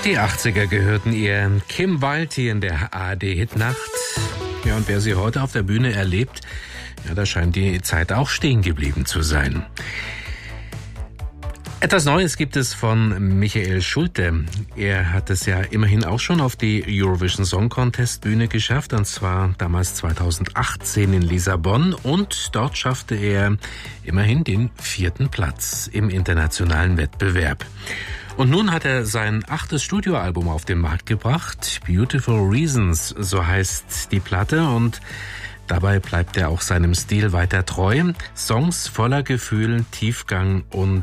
Die 80er gehörten ihr. Kim Wilde hier in der ARD-Hitnacht. Ja, und wer sie heute auf der Bühne erlebt, ja, da scheint die Zeit auch stehen geblieben zu sein. Etwas Neues gibt es von Michael Schulte. Er hat es ja immerhin auch schon auf die Eurovision Song Contest Bühne geschafft, und zwar damals 2018 in Lissabon, und dort schaffte er immerhin den 4. Platz im internationalen Wettbewerb. Und nun hat er sein 8. Studioalbum auf den Markt gebracht. Beautiful Reasons, so heißt die Platte, und dabei bleibt er auch seinem Stil weiter treu. Songs voller Gefühl, Tiefgang und